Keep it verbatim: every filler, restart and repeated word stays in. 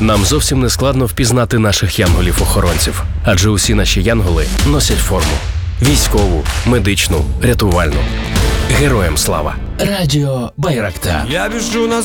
Нам зовсім не складно впізнати наших янголів-охоронців, адже усі наші янголи носять форму. Військову, медичну, рятувальну. Героям слава! Радіо Байрактар. Я біжу на